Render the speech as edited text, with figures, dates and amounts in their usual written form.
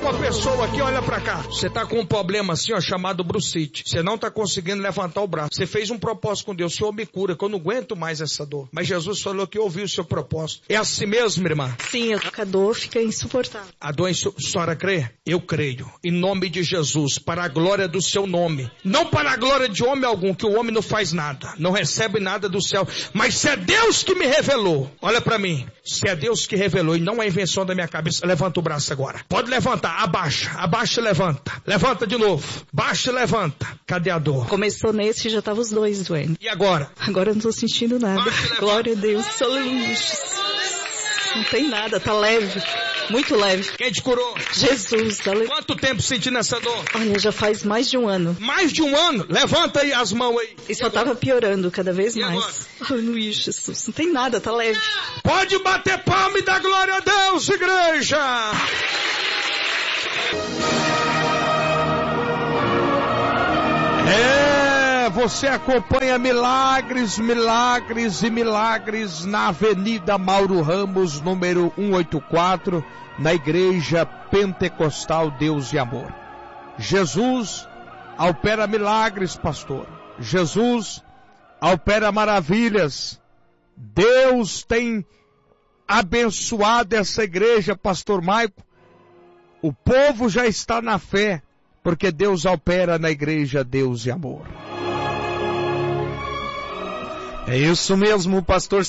uma pessoa aqui, olha pra cá. Você tá com um problema assim, ó, chamado brucite. Você não tá conseguindo levantar o braço. Você fez um propósito com Deus. Senhor, me cura, que eu não aguento mais essa dor. Mas Jesus falou que ouviu o seu propósito. É assim mesmo, irmã? Sim, a dor fica insuportável. A dor, a senhora crê? Eu creio. Em nome de Jesus, para a glória do seu nome. Não para a glória de homem algum, que o homem não faz nada. Não recebe nada do céu. Mas se é Deus que me revelou, olha pra mim. Se é Deus que revelou e não é invenção da minha cabeça, levanta o braço agora. Pode levantar, abaixa e levanta. Levanta de novo. Baixa e levanta. Cadê a dor? Começou nesse e já tava os dois doendo. E agora? Agora eu não tô sentindo nada. Glória a Deus. Aleluia. Não tem nada, tá leve. Muito leve. Quem te curou? Jesus. Aleluia. Quanto tempo sentindo essa dor? Olha, já faz mais de um ano. Mais de um ano? Levanta aí as mãos aí. E só tava piorando cada vez mais. Agora? Aleluia, Jesus. Não tem nada, tá leve. Pode bater palma e dar glória a Deus, igreja. Você acompanha milagres, milagres e milagres na Avenida Mauro Ramos, número 184, na Igreja Pentecostal Deus e Amor. Jesus opera milagres, pastor. Jesus opera maravilhas. Deus tem abençoado essa igreja, pastor Maico. O povo já está na fé, porque Deus opera na Igreja Deus e Amor. É isso mesmo, pastor